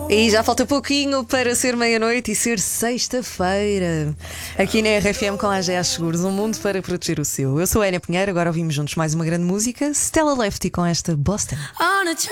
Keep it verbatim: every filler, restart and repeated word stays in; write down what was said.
E já falta pouquinho para ser meia-noite e ser sexta-feira. Aqui na R F M com a A G A Seguros, um mundo para proteger o seu. Eu sou a Ana Pinheiro, agora ouvimos juntos mais uma grande música, Stella Lefty com esta Boston. On a